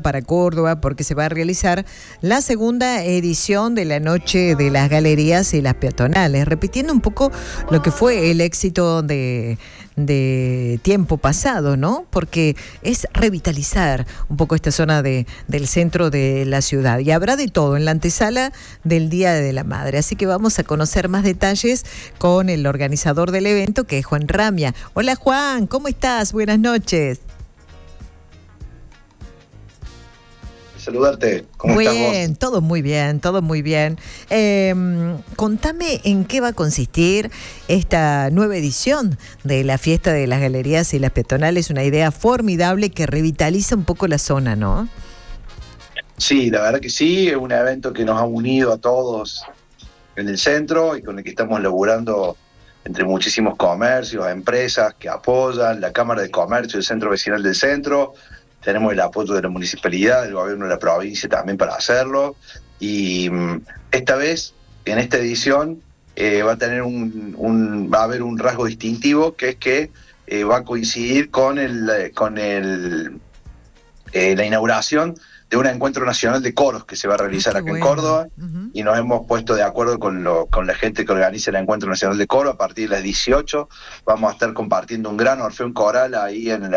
para Córdoba, porque se va a realizar la segunda edición de la Noche de las Galerías y las Peatonales, repitiendo un poco lo que fue el éxito de tiempo pasado, ¿no? Porque es revitalizar un poco esta zona del centro de la ciudad. Y habrá de todo en la antesala del Día de la Madre. Así que vamos a conocer más detalles con el organizador del evento, que es Juan Ramia. Hola Juan, ¿cómo estás? Buenas noches. Saludarte, ¿cómo estás vos? Bien, todo muy bien, todo muy bien. Contame en qué va a consistir esta nueva edición de la Fiesta de las Galerías y las Peatonales, una idea formidable que revitaliza un poco la zona, ¿no? Sí, la verdad que sí, es un evento que nos ha unido a todos en el centro y con el que estamos laburando entre muchísimos comercios, empresas que apoyan, la Cámara de Comercio del Centro Vecinal del Centro. Tenemos el apoyo de la municipalidad, del gobierno de la provincia también para hacerlo. Y esta vez, en esta edición, va a tener va a haber un rasgo distintivo, que es que va a coincidir con la inauguración de un encuentro nacional de coros que se va a realizar acá en Córdoba. Uh-huh. Y nos hemos puesto de acuerdo con la gente que organiza el encuentro nacional de coro. A partir de las 18 vamos a estar compartiendo un gran orfeón coral ahí en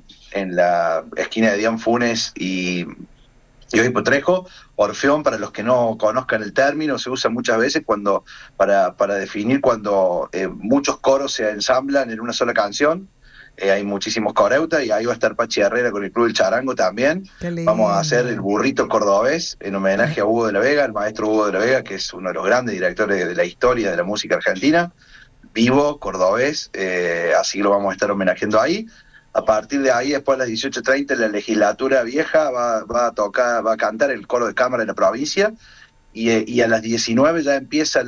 la esquina de Dian Funes y Obispo Trejo. Orfeón, para los que no conozcan el término, se usa muchas veces para definir cuando muchos coros se ensamblan en una sola canción. Hay muchísimos coreutas y ahí va a estar Pachi Herrera con el Club del Charango también. Vamos a hacer el burrito cordobés en homenaje a Hugo de la Vega, el maestro Hugo de la Vega, que es uno de los grandes directores de la historia de la música argentina, vivo, cordobés, así lo vamos a estar homenajeando ahí. A partir de ahí, después a las 18:30, la legislatura vieja va a cantar el coro de cámara de la provincia, y a las 19 ya empieza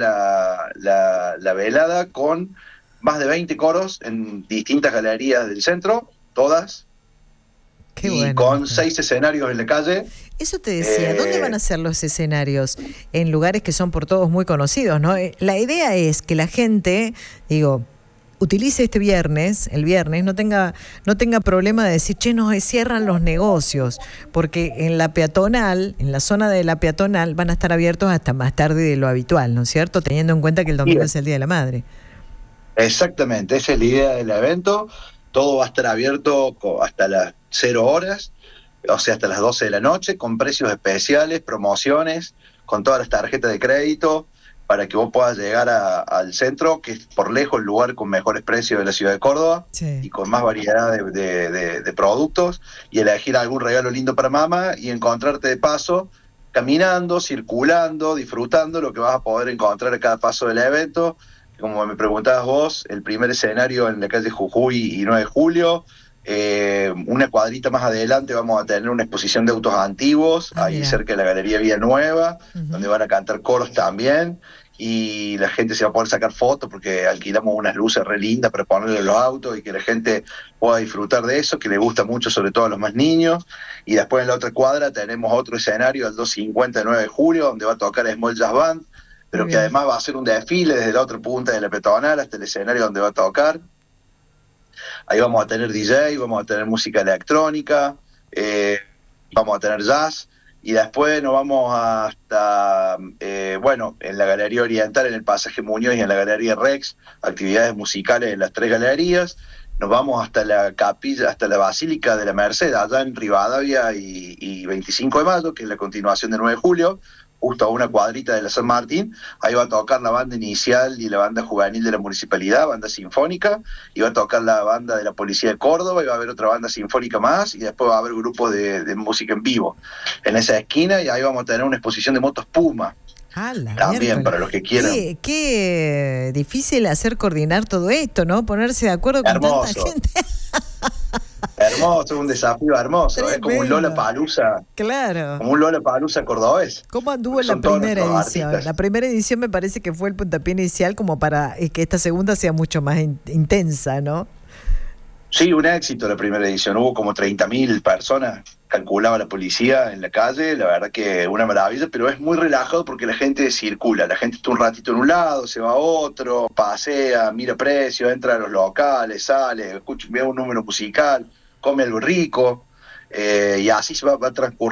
la velada con más de 20 coros en distintas galerías del centro, todas. Qué y bueno, con 6 escenarios en la calle. Eso te decía, ¿dónde van a ser los escenarios? En lugares que son por todos muy conocidos, ¿no? La idea es que la gente, utilice el viernes, no tenga problema de decir, no, cierran los negocios, porque en la peatonal, en la zona de la peatonal, van a estar abiertos hasta más tarde de lo habitual, ¿no es cierto? Teniendo en cuenta que el domingo es el Día de la Madre. Exactamente, esa es la idea del evento. Todo va a estar abierto hasta las 0 horas, o sea, hasta las 12 de la noche, con precios especiales, promociones, con todas las tarjetas de crédito, para que vos puedas llegar al centro, que es por lejos el lugar con mejores precios de la ciudad de Córdoba, sí, y con más variedad de productos, y elegir algún regalo lindo para mamá y encontrarte de paso, caminando, circulando, disfrutando lo que vas a poder encontrar a cada paso del evento. Como me preguntabas vos, el primer escenario en la calle Jujuy y 9 de julio, una cuadrita más adelante vamos a tener una exposición de autos antiguos, ahí mira, cerca de la Galería Vía Nueva, donde van a cantar coros también, y la gente se va a poder sacar fotos porque alquilamos unas luces re lindas para ponerle en los autos y que la gente pueda disfrutar de eso, que le gusta mucho, sobre todo a los más niños. Y después en la otra cuadra tenemos otro escenario, el 250 de 9 de julio, donde va a tocar Small Jazz Band, pero que además va a hacer un desfile desde la otra punta de la peatonal hasta el escenario donde va a tocar. Ahí vamos a tener DJ, vamos a tener música electrónica, vamos a tener jazz, y después nos vamos hasta, en la Galería Oriental, en el Pasaje Muñoz y en la Galería Rex, actividades musicales en las 3 galerías. Nos vamos hasta la capilla, hasta la Basílica de la Merced, allá en Rivadavia y 25 de mayo, que es la continuación de 9 de julio, justo a una cuadrita de la San Martín. Ahí va a tocar la banda inicial y la banda juvenil de la municipalidad, banda sinfónica, y va a tocar la banda de la Policía de Córdoba, y va a haber otra banda sinfónica más, y después va a haber grupos de música en vivo en esa esquina, y ahí vamos a tener una exposición de motos Puma. También, miércoles, para los que quieran. Qué difícil hacer coordinar todo esto, ¿no? Ponerse de acuerdo con tanta gente. Hermoso, un desafío hermoso. Tremendo. Es como un Lollapalooza. Claro. Como un Lollapalooza cordobés. ¿Cómo anduvo la primera edición? Artistas. La primera edición me parece que fue el puntapié inicial como para que esta segunda sea mucho más intensa, ¿no? Sí, un éxito la primera edición. Hubo como 30.000 personas, calculaba la policía en la calle. La verdad que una maravilla, pero es muy relajado porque la gente circula. La gente está un ratito en un lado, se va a otro, pasea, mira precios, entra a los locales, sale, escucha, ve un número musical, come algo rico, y así se va a transcurrir